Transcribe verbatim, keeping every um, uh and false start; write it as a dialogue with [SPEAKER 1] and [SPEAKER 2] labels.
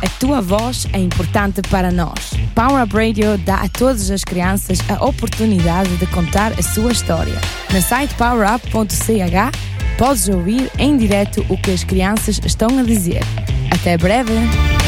[SPEAKER 1] A tua voz é importante para nós. Power Up Radio dá a todas as crianças a oportunidade de contar a sua história. No site power up ponto c h podes ouvir em direto o que as crianças estão a dizer. Até breve!